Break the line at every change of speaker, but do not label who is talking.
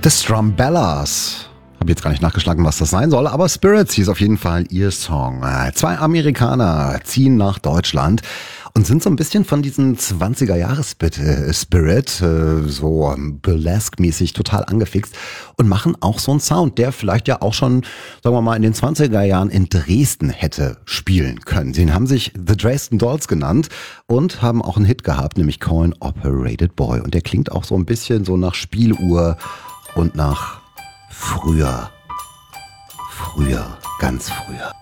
The Strumbellas. Habe jetzt gar nicht nachgeschlagen, was das sein soll, aber Spirits hieß auf jeden Fall ihr Song. Zwei Amerikaner ziehen nach Deutschland und sind so ein bisschen von diesen 20er-Jahres-Spirit, so Burlesque-mäßig total angefixt und machen auch so einen Sound, der vielleicht ja auch schon, sagen wir mal, in den 20er Jahren in Dresden hätte spielen können. Sie haben sich The Dresden Dolls genannt und haben auch einen Hit gehabt, nämlich Coin Operated Boy. Und der klingt auch so ein bisschen so nach Spieluhr und nach früher, ganz früher.